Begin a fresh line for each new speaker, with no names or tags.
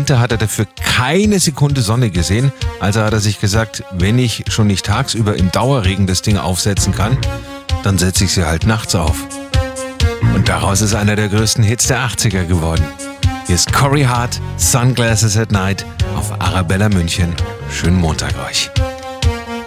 Winter hat er dafür keine Sekunde Sonne gesehen. Also hat er sich gesagt, wenn ich schon nicht tagsüber im Dauerregen das Ding aufsetzen kann, dann setze ich sie halt nachts auf. Und daraus ist einer der größten Hits der 80er geworden. Hier ist Corey Hart, Sunglasses at Night auf Arabella München. Schönen Montag euch.